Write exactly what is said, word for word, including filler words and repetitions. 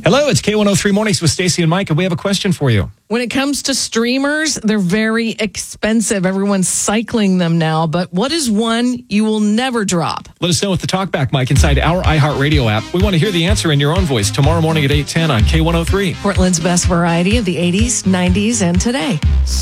Hello, it's K one oh three Mornings with Stacey and Mike, and we have a question for you. When it comes to streamers, they're very expensive. Everyone's cycling them now. But what is one you will never drop? Let us know with the talkback mic inside our iHeartRadio app. We want to hear the answer in your own voice tomorrow morning at eight ten on K one oh three. Portland's best variety of the eighties, nineties, and today.